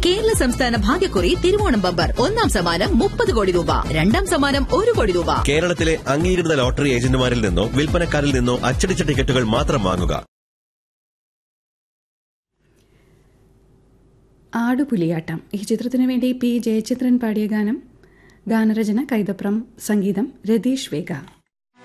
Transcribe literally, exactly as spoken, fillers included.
കേരള സംസ്ഥാന ഭാഗ്യക്കുറി തിരുവോണം ബമ്പർ. ഒന്നാം സമ്മാനം മുപ്പത് കോടി രൂപ, രണ്ടാം സമ്മാനം ഒരു കോടി രൂപ. കേരളത്തിലെ അംഗീകൃത ലോട്ടറി ഏജന്റുമാരിൽ നിന്നോ വിൽപ്പനക്കാരിൽ നിന്നോ അച്ചടിച്ച ടിക്കറ്റുകൾ മാത്രം വാങ്ങുക. ആടുപുലിയാട്ടം ഈ ചിത്രത്തിനു വേണ്ടി പി ജയചന്ദ്രൻ പാടിയ ഗാനം. ഗാനരചന കൈതപ്രം, സംഗീതം രതീഷ് വേഗ.